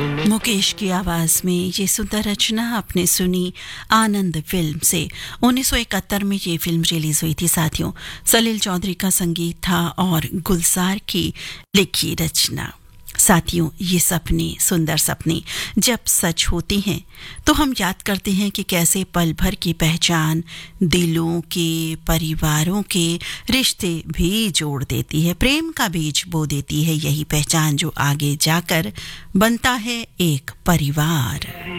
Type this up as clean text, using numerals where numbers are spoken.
मुकेश की आवाज में ये सुंदर रचना आपने सुनी आनंद फिल्म से। 1971 में ये फिल्म रिलीज हुई थी साथियों। सलील चौधरी का संगीत था और गुलजार की लिखी रचना। साथियों, ये सपने, सुंदर सपने जब सच होते हैं तो हम याद करते हैं कि कैसे पल भर की पहचान दिलों के, परिवारों के रिश्ते भी जोड़ देती है, प्रेम का बीज बो देती है यही पहचान जो आगे जाकर बनता है एक परिवार।